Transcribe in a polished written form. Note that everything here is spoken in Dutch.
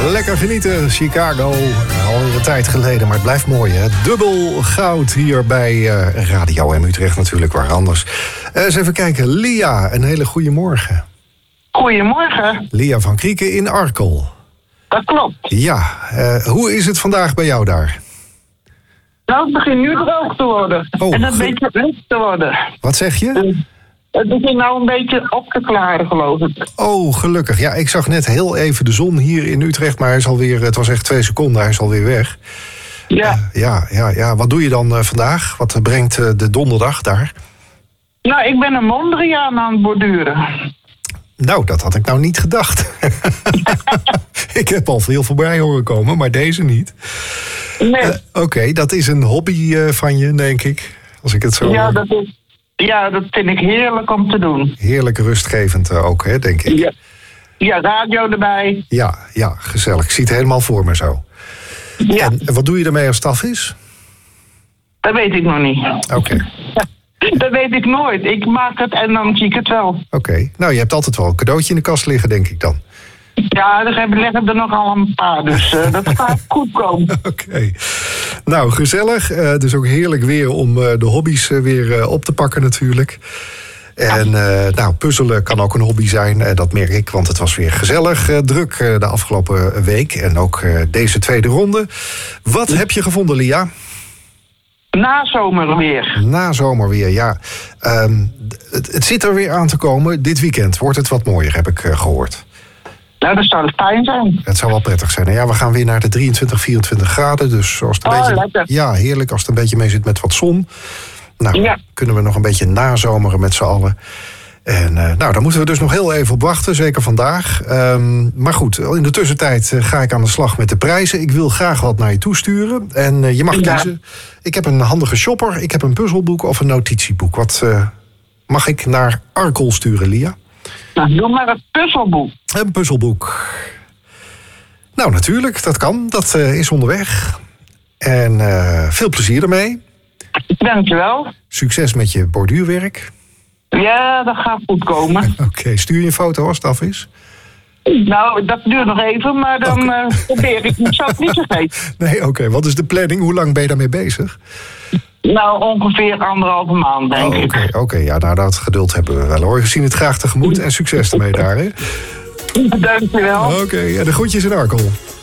Lekker genieten, Chicago. Alweer een tijd geleden, maar het blijft mooi, hè? Dubbel goud hier bij Radio M Utrecht natuurlijk, waar anders. Eens even kijken, Lia, een hele goede morgen. Goedemorgen. Lia van Krieken in Arkel. Dat klopt. Ja, hoe is het vandaag bij jou daar? Nou, het begint nu droog te worden. Oh, en een beetje licht te worden. Wat zeg je? Het begint nou een beetje op te klaren, geloof ik. Oh, gelukkig. Ja, ik zag net heel even de zon hier in Utrecht, maar hij is alweer, het was echt 2 seconden, hij is alweer weg. Ja. Ja. Wat doe je dan vandaag? Wat brengt de donderdag daar? Nou, ik ben een Mondriaan aan het borduren. Nou, dat had ik nou niet gedacht. Ik heb al veel voorbij horen komen, maar deze niet. Nee. Oké, dat is een hobby van je, denk ik. Als ik het zo... Ja, dat vind ik heerlijk om te doen. Heerlijk rustgevend ook, hè, denk ik. Ja, radio erbij. Ja, gezellig. Ik zie het helemaal voor me zo. Ja. En wat doe je ermee als het af is? Dat weet ik nog niet. Oké. Dat weet ik nooit. Ik maak het en dan zie ik het wel. Oké. Nou, je hebt altijd wel een cadeautje in de kast liggen, denk ik dan. Ja, er leggen er nogal een paar, dus dat gaat goed komen. Oké. Nou, gezellig. Dus ook heerlijk weer om de hobby's weer op te pakken natuurlijk. En nou, puzzelen kan ook een hobby zijn, dat merk ik, want het was weer gezellig druk de afgelopen week. En ook deze tweede ronde. Wat heb je gevonden, Lia? Nazomerweer, ja. Het zit er weer aan te komen. Dit weekend wordt het wat mooier, heb ik gehoord. Nou, dat zou fijn zijn. Het zou wel prettig zijn. En ja, we gaan weer naar de 23, 24 graden. Dus als het een beetje, lekker. Ja, heerlijk als het een beetje mee zit met wat zon. Nou, kunnen we nog een beetje nazomeren met z'n allen. En nou, daar moeten we dus nog heel even op wachten, zeker vandaag. Maar goed, in de tussentijd ga ik aan de slag met de prijzen. Ik wil graag wat naar je toesturen. En je mag kiezen. Ik heb een handige shopper, ik heb een puzzelboek of een notitieboek. Wat mag ik naar Arkel sturen, Lia? Nou, doe maar een puzzelboek. Een puzzelboek. Nou, natuurlijk, dat kan. Dat is onderweg. En veel plezier ermee. Dankjewel. Succes met je borduurwerk. Ja, dat gaat goed komen. Oké, stuur je een foto als het af is? Nou, dat duurt nog even, maar dan probeer ik het zelf niet vergeten. Nee, oké. Wat is de planning? Hoe lang ben je daarmee bezig? Nou, ongeveer 1,5 maand, denk ik. Oké, ja, nou, dat geduld hebben we wel, hoor. We zien het graag tegemoet en succes ermee daar, hè? Dankjewel. Oké, de groetjes in Arkel.